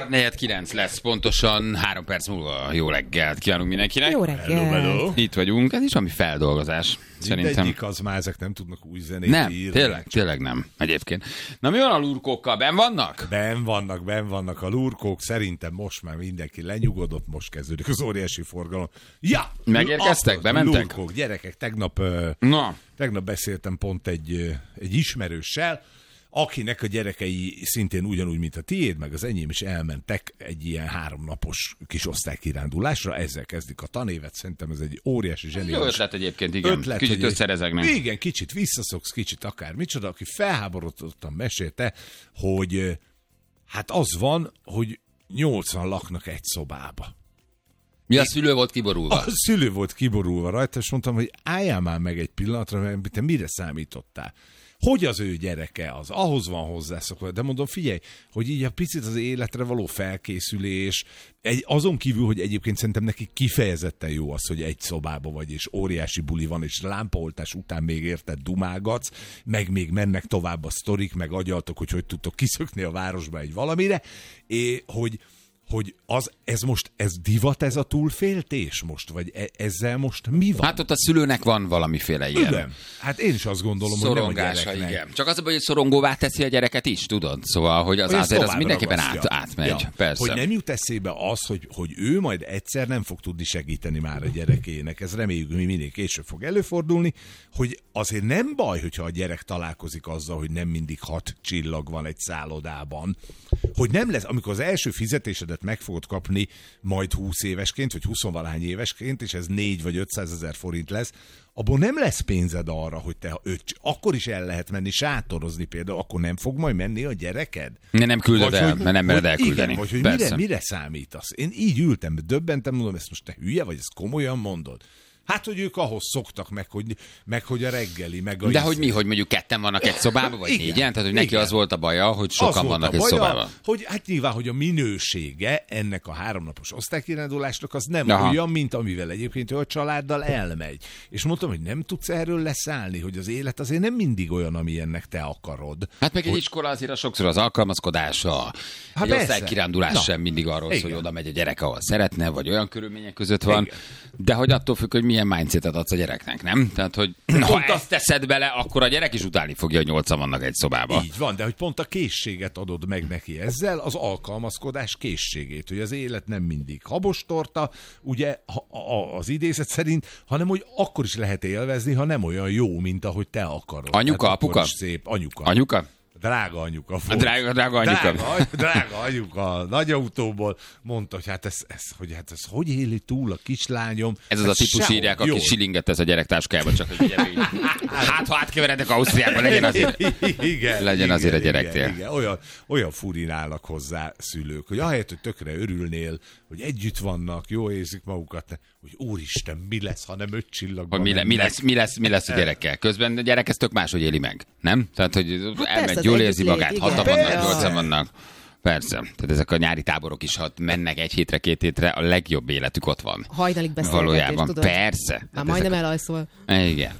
4:09 lesz, pontosan 3 perc múlva. Jó reggelt kívánunk mindenkinek. Jó reggelt. Itt vagyunk, ez is valami feldolgozás. Szerintem. Mindegyik az már, ezek nem tudnak új zenét írni. Nem, tényleg nem, egyébként. Na mi van a lurkókkal, benn vannak? Benn vannak a lurkók, szerintem most már mindenki lenyugodott, most kezdődik az óriási forgalom. Ja! Megérkeztek, bementek? Lurkók, gyerekek, tegnap beszéltem pont egy ismerőssel, akinek a gyerekei szintén ugyanúgy, mint a tiéd, meg az enyém is elmentek egy ilyen 3 napos kis osztálykirándulásra, ezzel kezdik a tanévet, szerintem ez egy óriási zseniális. Jó ötlet egyébként, igen. Kicsit összerezegnek. Igen, kicsit visszaszoksz, kicsit akár micsoda, aki felháborodottan mesélte, hogy hát az van, hogy 80 laknak egy szobába. Mi a szülő volt kiborulva? A szülő volt kiborulva rajta, és mondtam, hogy álljál már meg egy pillanatra, mert te mire számítottál? Hogy az ő gyereke az, ahhoz van hozzászokva, de mondom, figyelj, hogy így a picit az életre való felkészülés, azon kívül, hogy egyébként szerintem neki kifejezetten jó az, hogy egy szobába vagy, és óriási buli van, és lámpaoltás után még érted dumálgatsz, meg még mennek tovább a sztorik, meg agyaltok, hogy tudtok kiszökni a városba egy valamire, hogy ez divat, ez a túlféltés most, vagy ezzel most mi van? Hát ott a szülőnek van valamiféle ilyen. Igen. Hát én is azt gondolom, hogy nem a gyereknek. Igen. Csak az a baj, hogy szorongóvá teszi a gyereket is, tudod? Szóval, hogy azért az mindenképpen átmegy. Ja. Persze. Hogy nem jut eszébe az, hogy ő majd egyszer nem fog tudni segíteni már a gyerekének. Ez reméljük, hogy minél később fog előfordulni, hogy azért nem baj, hogyha a gyerek találkozik azzal, hogy nem mindig 6 csillag van egy szállodában. Hogy nem lesz, amikor az első fizetésedet meg fogod kapni majd 20 évesként, vagy 20-valahány évesként, és ez 4 vagy 500 ezer forint lesz, abból nem lesz pénzed arra, hogy te akkor is el lehet menni sátorozni például, akkor nem fog majd menni a gyereked? Nem küldöd el, mert nem mered elküldeni. Igen, vagy hogy mire számítasz? Én így ültem, döbbentem, mondom, ezt most te hülye vagy, ezt komolyan mondod? Hát, hogy ők ahhoz szoktak meg hogy a reggeli, meg a... De hogy mi, hogy mondjuk 2 vannak egy szobában, vagy 4-en? Tehát, hogy neki az volt a baja, hogy sokan vannak egy szobában. Hogy hát nyilván, hogy a minősége ennek a 3 napos osztálykirándulásnak az nem olyan, mint amivel egyébként ő a családdal elmegy. És mondtam, hogy nem tudsz erről leszállni, hogy az élet azért nem mindig olyan, amilyennek te akarod. Hát meg egy iskola azért sokszor az alkalmazkodása, egy osztálykirándulás sem mindig arról szól, hogy oda megy a gyerek, ahol szeretne, vagy olyan körülmények között van. Igen. De hogy attól függ, hogy milyen mindsetet adsz a gyereknek, nem? Tehát, hogy ha ezt teszed bele, akkor a gyerek is utálni fogja, hogy 8-an vannak egy szobában. Így van, de hogy pont a készséget adod meg neki ezzel, az alkalmazkodás készségét, hogy az élet nem mindig habostorta, ugye az idézet szerint, hanem hogy akkor is lehet élvezni, ha nem olyan jó, mint ahogy te akarod. Anyuka, apuka? Szép. Anyuka? Drága anyuka volt. Drága anyuka. Drága anyuka, nagy autóból mondta, hogy ez hogy éli túl a kislányom. Ez az a típus írják, aki silinget tesz a gyerek táskájába, csak hogy hát, ha átkeverednek Ausztriába, legyen azért a gyereknél. Igen. Olyan furin állnak hozzá szülők, hogy ahelyett, hogy tökre örülnél, hogy együtt vannak, jól érzik magukat, hogy úristen, mi lesz, ha nem 5 csillagban. Mi lesz a gyerekkel? Közben a gyerek ezt tök máshogy éli meg, nem? Tehát, hogy elmegy, jól érzi magát, 6-an vannak, 8-an vannak. Persze. Tehát ezek a nyári táborok is, ha mennek 1 hétre, 2 hétre, a legjobb életük ott van. Hajnalig beszélgetés, valójában. Tudod? Persze. Már majdnem elalszol. Igen.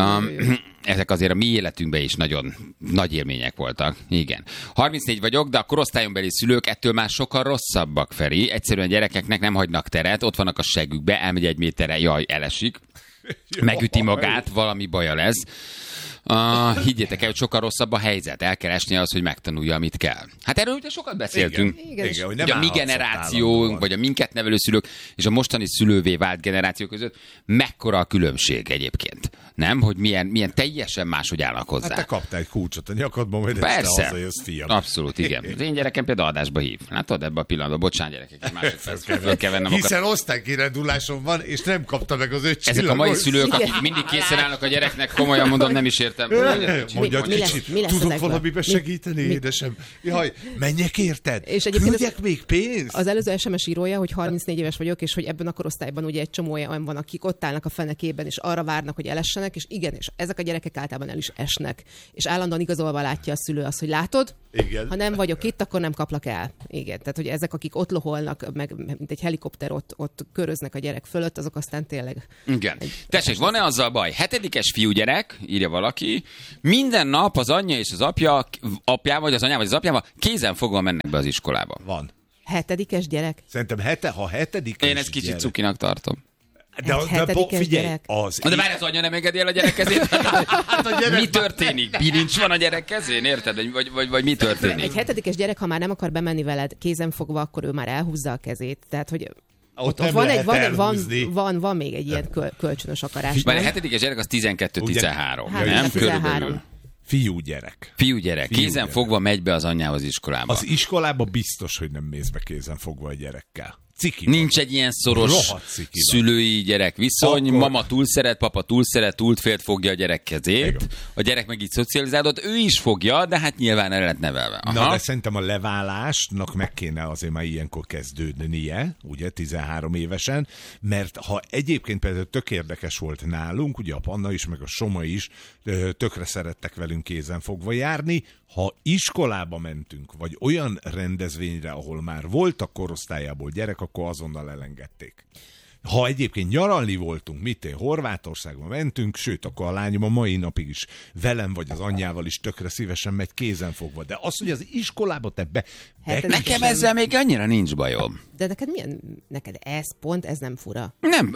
Ezek azért a mi életünkben is nagyon nagy élmények voltak. Igen. 34 vagyok, de a korosztályombeli szülők ettől már sokkal rosszabbak, Feri. Egyszerűen gyerekeknek nem hagynak teret, ott vannak a segükbe, elmegy 1 méterre, jaj, elesik, megüti magát, valami baja lesz. Higgyétek el, hogy sokkal rosszabb a helyzet. El kell esnie az, hogy megtanulja, amit kell. Hát erről ugye sokat beszéltünk. Igen, hogy a mi generációnk, vagy a minket nevelő szülők, és a mostani szülővé vált generáció között mekkora a különbség egyébként. Nem? Hogy milyen teljesen máshogy állnak hozzá. Hát te kaptál egy kulcsot a nyakadban, majd persze. Te hazajössz, fiam. Abszolút, igen. Az én gyerekem például adásba hív. Látod, ebben a pillanatban, bocsánat gyerekek, másodperc kell vennem. Hiszen osztálykiránduláson van, és nem kapta meg az 5 csillagot. Ezek a mai szülők, akik mindig készen állnak a gyereknek, komolyan mondom, nem is értem. Mondja, kicsit, tudok valamiben segíteni, édesem? Jaj, menjek érted? És egyébként még pénzt? Az előző SMS írója, hogy 34 éves vagyok, és hogy ebben a korosztályban ugye egy csomó olyan van, akik ott állnak a fenekében, és arra várnak, hogy elessenek, és igen, és ezek a gyerekek általában el is esnek. És állandóan igazolva látja a szülő azt, hogy látod, igen. Ha nem vagyok itt, akkor nem kaplak el. Igen, tehát hogy ezek, akik ott loholnak, meg mint egy helikopter ott köröznek a gyerek fölött, azok aztán tényleg... Igen. Tessék, van-e azzal baj? 7-es fiúgyerek, írja valaki, minden nap az anyja és az apja vagy az anyával vagy az apjával kézen fogva mennek be az iskolába. Van. 7. gyerek? Szerintem ha 7. Én ezt kicsit cukinak tartom. De figyelj, gyerek. De várj, az anya nem engedi el a gyerek kezét? Mi történik? Bilincs van a gyerek kezén, érted? Vagy mi történik? Egy 7. gyerek, ha már nem akar bemenni veled kézenfogva, akkor ő már elhúzza a kezét. Tehát, hogy ott van még egy ilyen kölcsönös akarás. Már a 7. gyerek az 12-13, nem? 13. Fiú gyerek. Kézen fogva megy be az anyjához iskolába. Az iskolába biztos, hogy nem mész be kézen fogva a gyerekkel. Ciki nincs egy ilyen szoros szülői gyerek viszony, akkor... mama túl szeret, papa túl szeret, túlfélt fogja a gyerek kezét, igen. A gyerek meg így szocializálódott, ő is fogja, de hát nyilván el lett nevelve. Aha. Na, de szerintem a leválásnak meg kéne azért már ilyenkor kezdődnie, ugye 13 évesen, mert ha egyébként például tök érdekes volt nálunk, ugye a Panna is, meg a Soma is tökre szerettek velünk kézen fogva járni, ha iskolába mentünk, vagy olyan rendezvényre, ahol már voltak korosztályából gyerek, akkor azonnal elengedték. Ha egyébként nyaralni voltunk, Horvátországba mentünk, sőt, akkor a lányom a mai napig is velem vagy az anyjával is tökre szívesen megy kézenfogva. De az, hogy az iskolába te nekem ezzel még annyira nincs bajom. De neked ez nem fura? Nem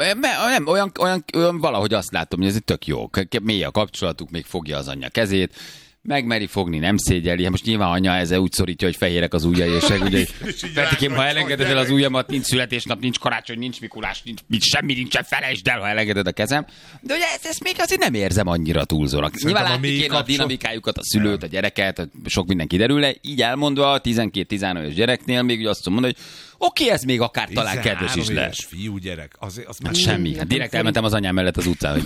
olyan valahogy azt látom, hogy ez tök jó. Mély a kapcsolatuk, még fogja az anyja kezét, megmeri fogni, nem szégyeli. Hát most nyilván anya ezzel úgy szorítja, hogy fehérek az ujjai, és ugye Petikém, ha elengeded el az ujjamat, nincs születésnap, nincs karácsony, nincs Mikulás, nincs semmi, nincsen, felejtsd el, ha elengeded a kezem. De ugye ezt még azért nem érzem annyira túlzónak. Nyilván látni kéne a dinamikájukat, a szülőt, a gyereket, sok minden kiderül le. Így elmondva a 12-13 éves gyereknél még ugye azt tudom mondani, hogy oké, ez még akár talán kedves is lesz. Fiú gyerek, az már semmi. Hát direkt elmentem az anyám mellett az utcán.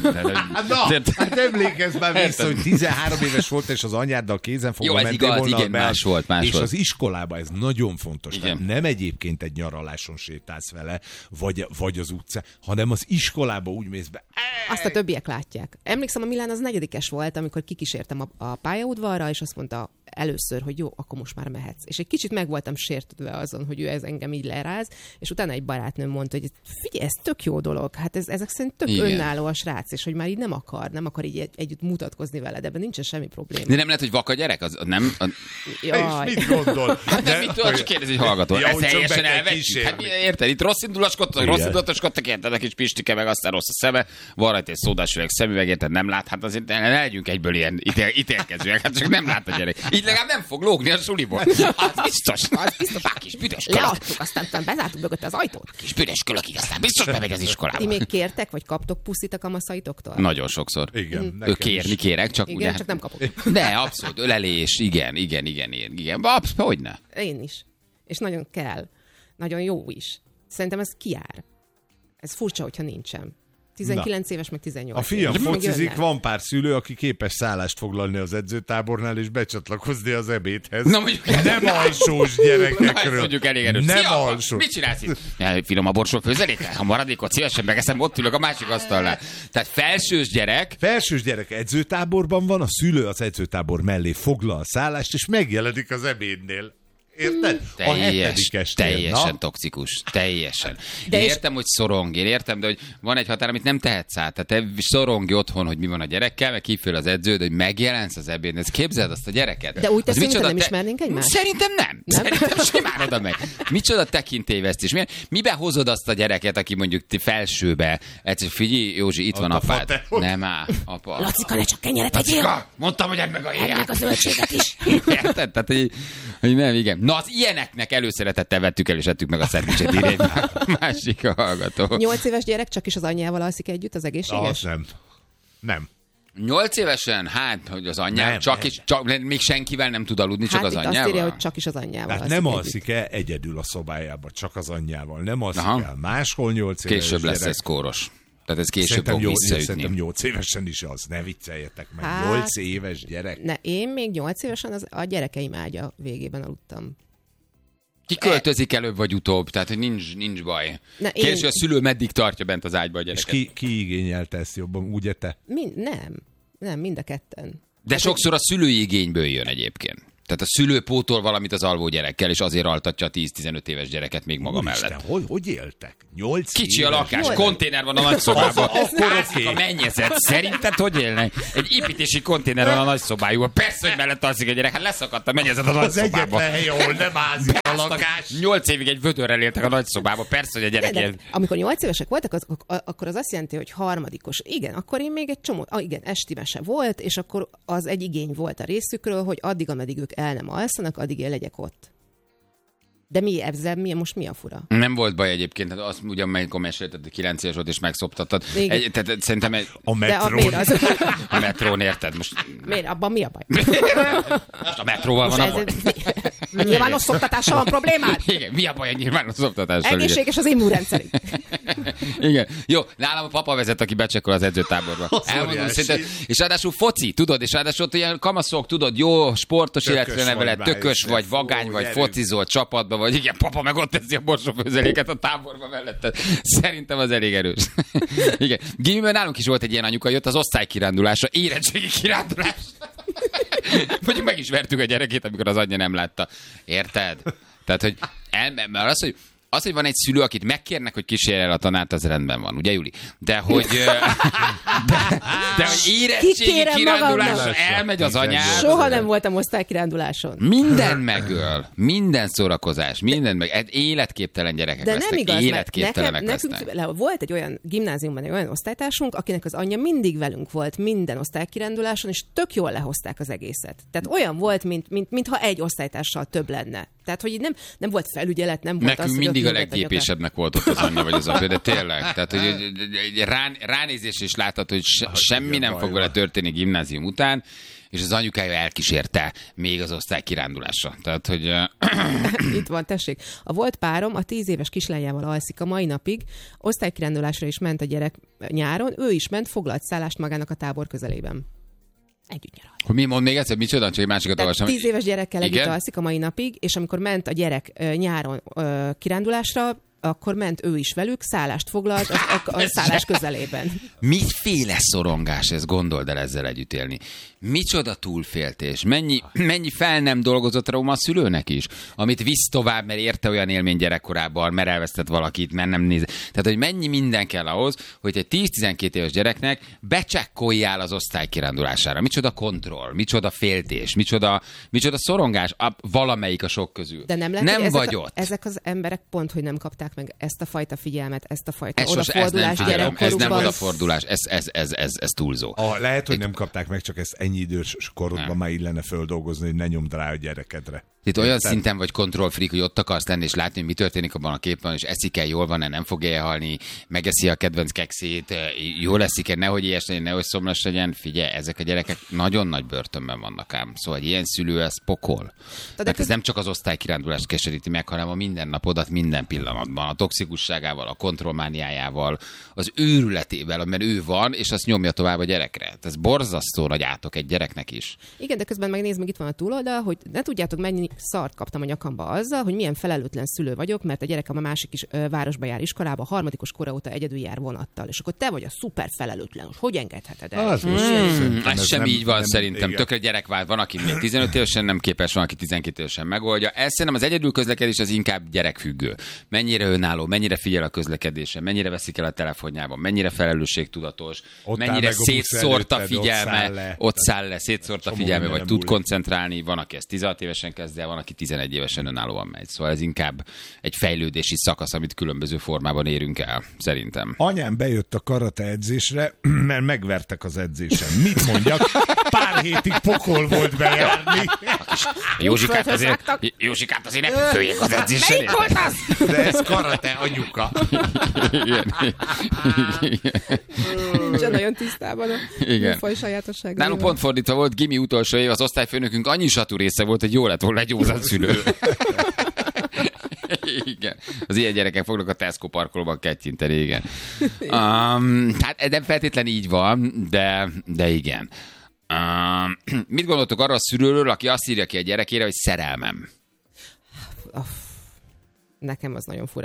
Hát emlékezz már vissza, hogy 13 éves volt, és az anyáddal kézenfogva mentél volna. Jó, ez igaz, igen, más volt. És az iskolában ez nagyon fontos. Nem egyébként egy nyaraláson sétálsz vele, vagy az utcán, hanem az iskolába úgy mész be. Azt a többiek látják. Emlékszem, a Milán az 4. volt, amikor kikísértem a pályaudvarra, és azt mondta először, hogy jó, akkor most már mehetsz. És egy kicsit meg voltam sértődve azon, hogy ő ez engem így leráz, és utána egy barátnőm mondta, hogy figyelj, ez tök jó dolog, hát ezek szerint tök önálló a srác, és hogy már így nem akar így együtt mutatkozni veled, ebben nincsen semmi probléma. De nem lehet, hogy vaka gyerek? Az nem? Jaj. És mit gondol? De mit tudod, csak kérdezi, hogy hallgató. Ez teljesen elvetjük. Hát érted, itt rossz indulatoskodtak, érted, a kis Pistike, meg aztán rossz a szeme, van rajta egy szódás üveg szemüveg, érted, nem lát, hát azért ne legyünk egyből ilyen ítélkezőek, hát csak nem lát a gyerek. Így legalább nem fog lógni a suliból. Az biztos. Kis büdös kölök. Leadtuk, aztán bezártuk mögötte az ajtót. Kis büdös kölökig, aztán biztos bemegy az iskolába. Ti még kértek, vagy kaptok puszit a kamaszaitoktól? Nagyon sokszor. Igen. Kérek, csak igen, ugye. csak nem kapok. De abszolút, ölelés, igen. Abszolút, hogyne. Én is. És nagyon kell. Nagyon jó is. Szerintem ez kijár. Ez furcsa, hogyha nincsen. 19 éves, meg 18 A fiam focizik, van pár szülő, aki képes szállást foglalni az edzőtábornál, és becsatlakozni az ebédhez. Na, mondjuk, nem alsós gyerekekről. Mondjuk elég erős. Nem Szia, alsós. Mit csinálsz itt? Finom a borsó főzelékkel? Ha maradékot szívesen megeszem, ott ülök a másik asztalnál. Tehát felsős gyerek edzőtáborban van, a szülő az edzőtábor mellé foglal szállást, és megjelenik az ebédnél. Érted? Teljesen toxikus. Teljesen. Én értem, hogy szorong. Én értem, de hogy van egy határ, amit nem tehetsz át. Tehát te szorongj otthon, hogy mi van a gyerekkel, meg kifél az edződ, hogy megjelensz az ebédnél. Ezt képzeld azt a gyereket. De úgy teszünk, hogy nem ismernénk egymást? Szerintem nem. Szerintem simán oda meg. Micsoda tekintélyvesztés. Miben hozod azt a gyereket, aki mondjuk felsőbe? Egyszerűen figyelj, Józsi, itt van apád. Nem áll, apa. Lacika, ne csak kenyeret egyél. Mondtam, hogy edd meg a héját. Ennek a zöldséget is. Érted? Tehát, hogy nem, igen. Na, az ilyeneknek előszeretettel vettük el, és ettük meg a szendvicset, írja egy másik hallgató. 8 éves gyerek csak is az anyjával alszik együtt, az egészséges? Nem. 8 évesen? Hát, hogy az anyjával, csak még senkivel nem tud aludni, csak az anyjával? Azt írja, hogy csak is az anyjával. Tehát nem alszik el egyedül a szobájába, csak az anyjával. Nem alszik el máshol 8 éves később gyerek. lesz ez kóros. Tehát ez később fog visszaütni. Szerintem 8 évesen is az. Ne vicceljetek meg. 8 éves gyerek. Ne, én még 8 évesen a gyerekeim ágya végében aludtam. Ki költözik előbb vagy utóbb, tehát hogy nincs baj. Kérdés, hogy a szülő meddig tartja bent az ágyba a gyereket. És ki igényelte ezt jobban, ugye te? Nem, mind a ketten. De sokszor a szülői igényből jön egyébként. Tehát a szülő pótol valamit az alvó gyerekkel, és azért altatja a 10-15 éves gyereket még maga mellett. Hogy éltek? 8 Kicsi a éves? lakás, konténer van a nagyszobában. Akkor Ázik a mennyezet. Szerinted hogy élnek? Egy építési konténer van a nagyszobájúban. Persze, hogy mellett alszik a gyerek. Hát leszakadt a mennyezet a Az nagyszobában. egyetlen hely, ahol nem ázik a lakás. 8 évig egy vödörrel éltek a nagyszobába. Persze, hogy a gyerek él. Amikor 8 évesek voltak, akkor az azt jelenti, hogy harmadikos. Igen, akkor én még egy csomó, igen, esti mese volt, és akkor az egy igény volt a részükről, hogy addig, ameddig ők el nem alszanak, addig én legyek ott. De mi ezzel, most mi a fura? Nem volt baj egyébként, hát azt ugyan amikor mesélted, 9 éves volt és megszoptattad. Tehát szerintem A metrón. a metrón, érted? Most abban mi a baj? most a metróval van a baj. Nyilvános szoptatással van problémád? Igen, mi a baj a nyilvános szoptatással? Egészséges az immunrendszerünk. Igen. Jó, nálam a papa vezet, aki becsekkol az edzőtáborba. Elmondom szinte. És ráadásul foci, tudod, és ráadásul ott ilyen kamaszok, tudod, jó sportos életre neveled, tökös vagy, vagány vagy, focizol csapatba, vagy igen, papa meg ott teszi a borsófőzeléket a táborba mellette. Szerintem az elég erős. Igen. Gimiben nálunk is volt egy ilyen anyuka, jött az osztálykirándulásra, érettségi kirándulásra. Mondjuk meg is vertük a gyerekét, amikor az anyja nem látta. Érted? Tehát, hogy az, hogy van egy szülő, akit megkérnek, hogy kísérje el a tanárt, az rendben van, ugye, Juli? De hogy hogy érettségi kirándulásra elmegy az anyád. Soha nem voltam osztálykiránduláson. Minden megöl, minden szórakozás, minden meg. Életképtelen gyerekek de lesznek. Nem igaz, életképtelenek nekünk volt egy olyan gimnáziumban egy olyan osztálytársunk, akinek az anyja mindig velünk volt minden osztálykiránduláson, és tök jól lehozták az egészet. Tehát olyan volt, mintha egy osztálytársal több lenne. Tehát, hogy nem volt felügyelet, nem volt nekünk az, mindig a legképesebbnek volt ott az anyja vagy az apja, de tényleg. Tehát, hogy ránézés is látható, hogy semmi nem fog vele történni gimnázium után, és az anyukája elkísérte még az osztálykirándulásra. Tehát, hogy... Itt van, tessék. A volt párom a 10 éves kislányával alszik a mai napig, osztálykirándulásra is ment a gyerek nyáron, ő is ment, foglalt szállást magának a tábor közelében. Együtt nyaral. Mi mond még egyszer, micsoda, csak egy másikat olvasom. 10 éves gyerekkel együtt alszik a mai napig, és amikor ment a gyerek nyáron kirándulásra, akkor ment ő is velük, szállást foglalt a szállás közelében. Miféle szorongás ez, gondold el ezzel együtt élni. Micsoda túlféltés. Mennyi fel nem dolgozott trauma a szülőnek is, amit visz tovább, mert érte olyan élmény gyerekkorában, mert elvesztett valakit, mert nem néz. Tehát, hogy mennyi minden kell ahhoz, hogy egy 10-12 éves gyereknek becsekkoljál az osztály kirándulására. Micsoda kontroll, micsoda féltés, micsoda szorongás, valamelyik a sok közül. De nem vagy ott. Ezek az emberek pont, hogy nem kapták meg ezt a fajta figyelmet, ezt a fajta odafordulást gyerekkorukban. Ez nem odafordulás, ez túlzó. Lehet, hogy nem kapták meg, csak ezt ennyi idős korodban már illene földolgozni, hogy ne nyomd rá a gyerekedre. Itt olyan szinten vagy kontrollfreak, hogy ott akarsz lenni, és látni, hogy mi történik abban a képen, és eszik-e, jól van-e, nem fog elhalni, megeszi a kedvenc kekszét, jól leszik-e, nehogy ilyes legyen, nehogy szomjas legyen. Figyelj, ezek a gyerekek nagyon nagy börtönben vannak ám. Szóval egy ilyen szülő, ez pokol. Mert ez nem csak az osztálykirándulást keseríti meg, hanem a mindennapodat minden pillanatban, a toxikusságával, a kontrollmániájával, az őrületével, mert ő van, és azt nyomja tovább a gyerekre. Ez borzasztó nagy átok egy gyereknek is. Igen, de közben megnézd, meg itt van a túloldal, hogy ne tudjátok mennyi szart kaptam a nyakamba azzal, hogy milyen felelőtlen szülő vagyok, mert a gyerekem a másik is városba jár iskolába, harmadikos kora óta egyedül jár vonattal. És akkor te vagy a szuper felelőtlen. Hogy engedheted el? Ez sem így van szerintem. Tökre gyerekvált. Van, aki még 15 évesen nem képes, van, aki 12 évesen megoldja. Ez szerintem az egyedül közlekedés az inkább gyerekfüggő. Mennyire önálló, mennyire figyel a közlekedése, mennyire veszik el a telefonjában, mennyire felelősségtudatos, mennyire szétszórt a figyelme, ott száll le, szétszórt a figyelme, vagy tud koncentrálni. Van, aki ezt 16 évesen kezd el, van, aki 11 évesen önállóan megy. Szóval ez inkább egy fejlődési szakasz, amit különböző formában érünk el, szerintem. Anyám bejött a karate edzésre, mert megvertek az edzésen. Mit mondjak? Pár hétig pokol volt bejárni. Józsikát azért ne följék az edzésre. Melyik volt az? De ez karate, anyuka. Nincsen nagyon tisztában a műfaj sajátosság. Nálunk pont fordítva volt, gimi utolsó év, az osztályfőnökünk annyi satú része volt, hogy jó lett volna egy józan szülő. Igen. Az ilyen gyerekek fognak a Tesco parkolóban kettyinteni, igen. Hát nem feltétlen így van, de igen. Mit gondoltok arra a szülőről, aki azt írja ki a gyerekére, hogy szerelmem? Nekem az nagyon fura.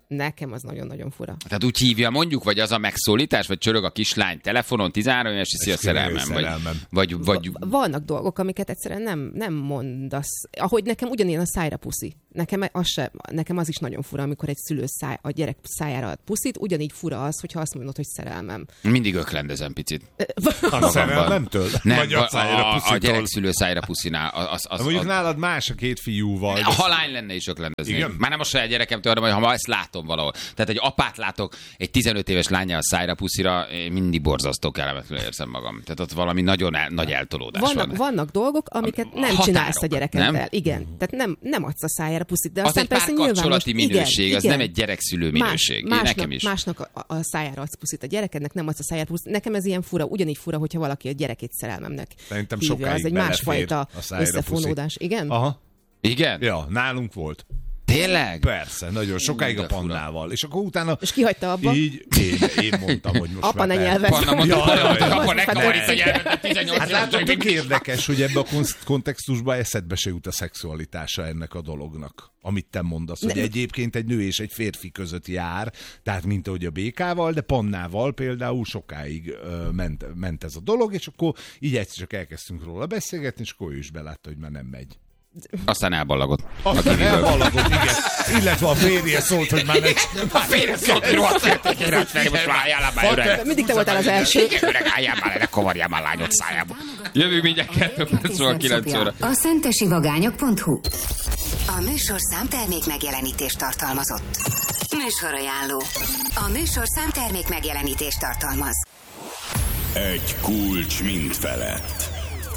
Nekem az nagyon-nagyon fura. Tehát úgy hívja mondjuk, vagy az a megszólítás, vagy csörög a kislány telefonon, 13 éves, hiszi a szerelmem. Vagy... Vannak dolgok, amiket egyszerűen nem mondasz. Ahogy nekem ugyanilyen a szájra puszi. Nekem az is nagyon fura, amikor egy szülő a gyerek szájára ad puszit, ugyanígy fura az, hogyha azt mondod, hogy szerelmem. Mindig öklendezem picit. A szerelmemtől? Nem, vagy a gyerek szülő szájra puszinál. Mondjuk nálad más a két fiúval. Ha lány lenne is öklendeznék. Már nem a saját gyerekemtől, hanem ha ma ezt látom valahol. Tehát egy apát látok egy 15 éves lányjal szájra puszira, én mindig borzasztó kellemetlenül érzem magam. Tehát ott valami nagyon nagy eltolódás van. Vannak dolgok, amiket nem csinálsz a gyerekeddel. Nem? Igen. Tehát nem adsz a szájára puszit, de aztán persze párkapcsolati minőség, az nem egy gyerekszülő minőség. Nekem is. Másnak a szájára adsz puszit, a gyerekednek nem adsz a szájára puszit. Nekem ez ilyen fura, ugyanígy fura, hogyha valaki a gyerekét szerelmemnek hívja. Az egy másfajta összefonódás. Igen? Aha. Igen? Ja, nálunk volt. Tényleg? Persze, nagyon sokáig a Pannával. És akkor utána... És kihagyta abba? Így én mondtam, hogy most apa ne nyelvez. Panna mondta, apa ne kavarít a nyelvet, 18 hát látod, tök érdekes, hogy ebben a kontextusban eszedbe se jut a szexualitása ennek a dolognak. Amit te mondasz, hogy egyébként egy nő és egy férfi között jár, tehát mint ahogy a békával, de Pannával például sokáig ment ez a dolog, és akkor így egyszer csak elkezdtünk róla beszélgetni, és akkor ő is belátta, hogy már nem megy. Aztán elballagott. Igen. Illetve a férje szólt, hogy már egy... A férje szólt, hogy rohadt féltékére, hogy most már álljál már öreg. Mindig te voltál az első. Igen, öreg, álljál már, ne kavarjál már lányod szájába. Jövünk mindjárt 2 percről 9 óra. A szentesivagányok.hu. A műsorszám termék megjelenítést tartalmazott. Műsorajánló. A műsorszám termék megjelenítést tartalmaz. Egy kulcs mind felett.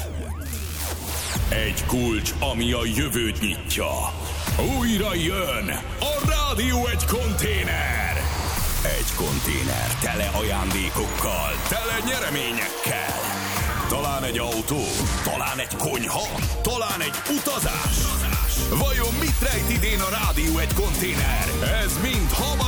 Egy kulcs, ami a jövőt nyitja. Újra jön a Rádió Egy konténer. Egy konténer tele ajándékokkal, tele nyereményekkel. Talán egy autó, talán egy konyha, talán egy utazás. Vajon mit rejt idén a Rádió Egy konténer? Ez mind hamar